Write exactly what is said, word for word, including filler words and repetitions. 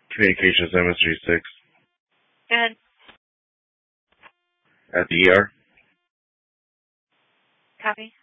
Communications M S G six. Good. At the E R. Copy.